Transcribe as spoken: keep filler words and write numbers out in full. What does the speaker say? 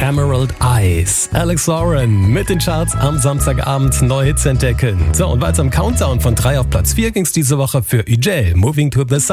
Emerald Eyes. Alex Lauren mit den Charts am Samstagabend neue Hits entdecken. So, und weiter im Countdown von drei auf Platz vier ging's diese Woche für Ugel, Moving to the Sun.